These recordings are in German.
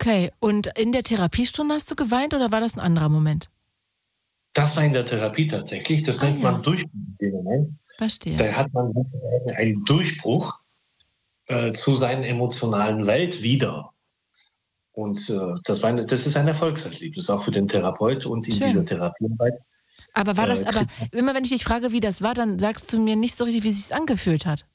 Okay, und in der Therapiestunde hast du geweint oder war das ein anderer Moment? Das war in der Therapie tatsächlich. Das nennt man Durchbruch. Verstehe. Da hat man einen Durchbruch zu seiner emotionalen Welt wieder. Und das ist ein Erfolgserlebnis, auch für den Therapeut und in dieser Schön. Therapiearbeit. Aber war das aber Kriegt immer wenn ich dich frage, wie das war, dann sagst du mir nicht so richtig, wie sich's angefühlt hat.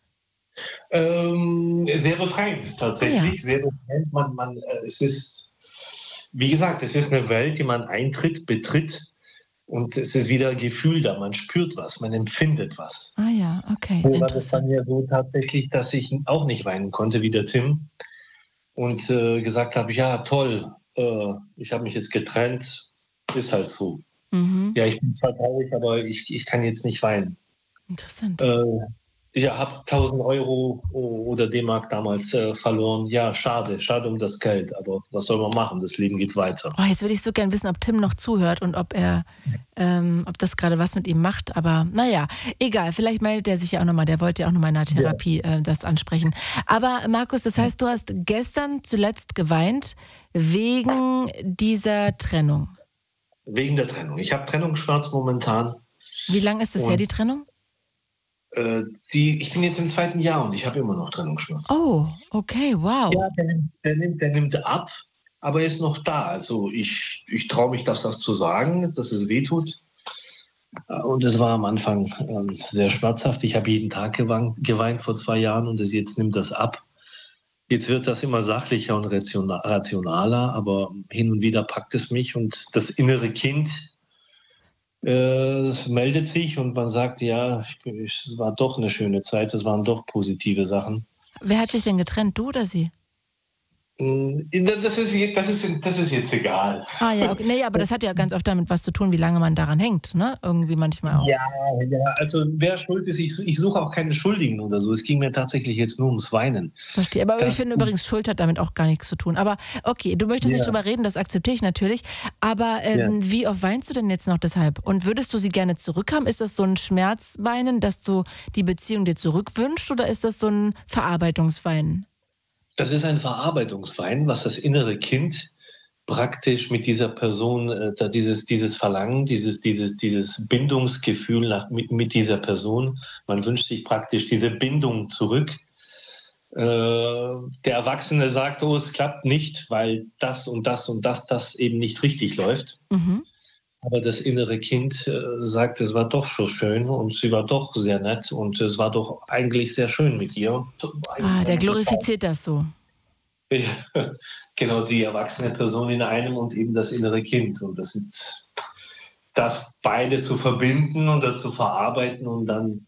Sehr befreiend Ah ja. tatsächlich, sehr befreiend. Es ist, wie gesagt, es ist eine Welt, die man betritt und es ist wieder ein Gefühl da. Man spürt was, man empfindet was. Ah ja, okay, So war das bei interessant. mir so tatsächlich, dass ich auch nicht weinen konnte wie der Tim und gesagt habe, ja toll, ich habe mich jetzt getrennt, ist halt so. Mhm, Ja, ich bin zwar traurig, aber ich kann jetzt nicht weinen. interessant. Äh, ja, habe 1.000 € oder D-Mark damals verloren. Ja, schade um das Geld, aber was soll man machen? Das Leben geht weiter. Oh, jetzt würde ich so gern wissen, ob Tim noch zuhört und ob das gerade was mit ihm macht. Aber naja, egal, vielleicht meldet er sich ja auch nochmal. Der wollte ja auch nochmal in der Ja. Therapie das ansprechen. Aber Markus, das heißt, du hast gestern zuletzt geweint wegen dieser Trennung. Wegen der Trennung. Ich habe Trennungsschmerz momentan Wie lange ist das her, und die Trennung? ich bin jetzt im 2. Jahr und ich habe immer noch Trennungsschmerz. Oh, okay, wow. Ja, der nimmt ab, aber er ist noch da. Also ich traue mich, das zu sagen, dass es weh tut. Und es war am Anfang sehr schmerzhaft. Ich habe jeden Tag geweint vor 2 Jahren und jetzt nimmt das ab. Jetzt wird das immer sachlicher und rationaler, aber hin und wieder packt es mich und das innere Kind meldet sich und man sagt, ja, es war doch eine schöne Zeit, es waren doch positive Sachen. Wer hat sich denn getrennt, du oder sie? Das ist jetzt egal. Ah ja, okay. Nee, aber das hat ja ganz oft damit was zu tun, wie lange man daran hängt, ne? Irgendwie manchmal auch. Ja, ja, also wer schuld ist, ich suche auch keine Schuldigen oder so. Es ging mir tatsächlich jetzt nur ums Weinen. Verstehe. Aber ich Das, finde übrigens, Schuld hat damit auch gar nichts zu tun. Aber okay, du möchtest nicht ja, drüber reden, das akzeptiere ich natürlich. Aber ja. wie oft weinst du denn jetzt noch deshalb? Und würdest du sie gerne zurückhaben? Ist das so ein Schmerzweinen, dass du die Beziehung dir zurückwünschst, oder ist das so ein Verarbeitungsweinen? Das ist ein Verarbeitungswein, was das innere Kind praktisch mit dieser Person, dieses Verlangen, dieses Bindungsgefühl mit dieser Person, man wünscht sich praktisch diese Bindung zurück. Der Erwachsene sagt, oh, es klappt nicht, weil das und das und das eben nicht richtig läuft. Mhm. Aber das innere Kind sagt, es war doch so schön und sie war doch sehr nett und es war doch eigentlich sehr schön mit ihr. Ah, der glorifiziert das so. Genau, die erwachsene Person in einem und eben das innere Kind. Und das beide zu verbinden und zu verarbeiten und dann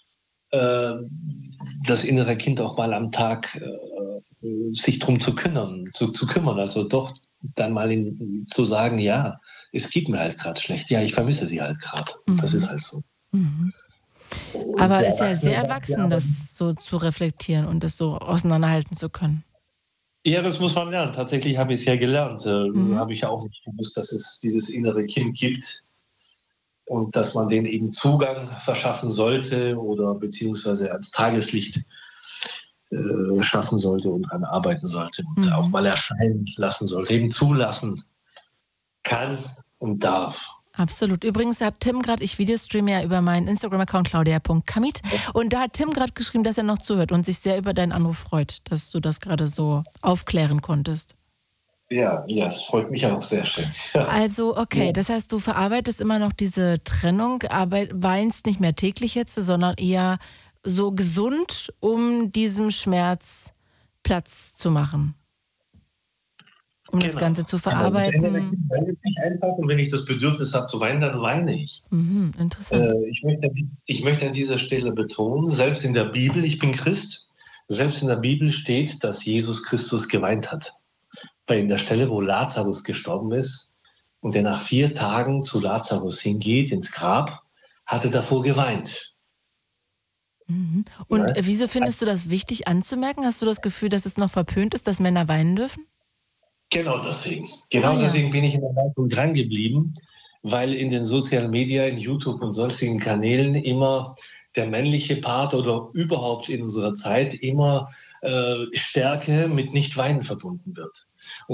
das innere Kind auch mal am Tag sich drum zu kümmern. Also doch dann mal zu sagen, ja, es geht mir halt gerade schlecht. Ja, ich vermisse sie halt gerade. Das ist Mhm. halt so. Mhm. Und Aber der ist ja Erwachsene sehr sagt, ja, erwachsen, das so zu reflektieren und das so auseinanderhalten zu können. ja, das muss man lernen. Tatsächlich habe ich es ja gelernt. Mhm. Habe ich ja auch nicht gewusst, dass es dieses innere Kind gibt und dass man denen eben Zugang verschaffen sollte oder beziehungsweise ans Tageslicht schaffen sollte und daran arbeiten sollte und auch Mhm. mal erscheinen lassen sollte, eben zulassen kann und darf. Absolut. Übrigens hat Tim gerade, ich Videostreame ja über meinen Instagram-Account claudia.kamit, und da hat Tim gerade geschrieben, dass er noch zuhört und sich sehr über deinen Anruf freut, dass du das gerade so aufklären konntest. Ja, es freut mich auch sehr schön. Also, okay, Ja. das heißt, du verarbeitest immer noch diese Trennung, aber weinst nicht mehr täglich jetzt, sondern eher so gesund, um diesem Schmerz Platz zu machen, um das Genau. Ganze zu Genau. Das innere verarbeiten. Kind meldet sich einfach und wenn ich das Bedürfnis habe zu weinen, dann weine ich. Mhm, interessant. Ich möchte an dieser Stelle betonen, selbst in der Bibel, ich bin Christ, selbst in der Bibel steht, dass Jesus Christus geweint hat. Bei der Stelle, wo Lazarus gestorben ist und der nach 4 Tagen zu Lazarus hingeht, ins Grab, hat er davor geweint. Mhm. Und Ja? wieso findest du das wichtig anzumerken? Hast du das Gefühl, dass es noch verpönt ist, dass Männer weinen dürfen? Genau deswegen. Ah Genau ja. deswegen bin ich in der Leitung dran geblieben, weil in den sozialen Medien, in YouTube und sonstigen Kanälen immer der männliche Part oder überhaupt in unserer Zeit immer Stärke mit Nicht-Weinen verbunden wird.